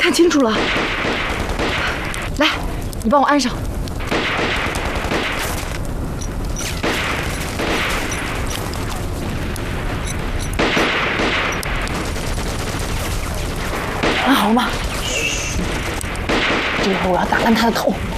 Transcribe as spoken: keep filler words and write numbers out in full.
看清楚了。来，你帮我安上。安好了吗？嘘，这会儿我要打烂他的头。